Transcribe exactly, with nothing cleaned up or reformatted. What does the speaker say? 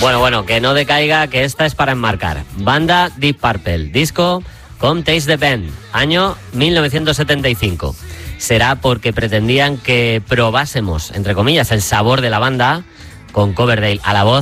Bueno, bueno, que no decaiga, que esta es para enmarcar. Banda Deep Purple, disco con Taste the Pain, año mil novecientos setenta y cinco. Será porque pretendían que probásemos, entre comillas, el sabor de la banda con Coverdale a la voz